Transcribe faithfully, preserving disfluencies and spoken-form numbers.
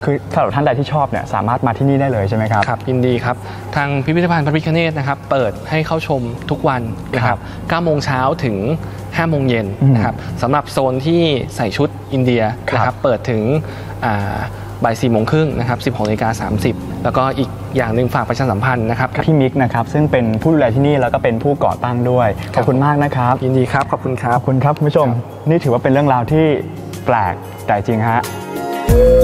คือสำหรับท่านใดที่ชอบเนี่ยสามารถมาที่นี่ได้เลยใช่ไหมครับครับยินดีครับทางพิพิธภัณฑ์พระพิฆเนศนะครับเปิดให้เข้าชมทุกวันนะครับเก้าโมงเช้าถึงห้าโมงเย็นนะครับสำหรับโซนที่ใส่ชุดอินเดียนะครับเปิดถึงบ่ายสี่โมงครึ่งนะครับสิบหกนาฬิกาสามสิบแล้วก็อีกอย่างหนึ่งฝากประชาสัมพันธ์นะครับพี่มิกนะครับซึ่งเป็นผู้ดูแลที่นี่แล้วก็เป็นผู้ก่อตั้งด้วยขอบคุณมากนะครับยินดีครับขอบคุณครับขอบคุณครับคุณผู้ชมนี่ถือว่าเป็นเรื่องราวที่แปลกแต่จริงฮะ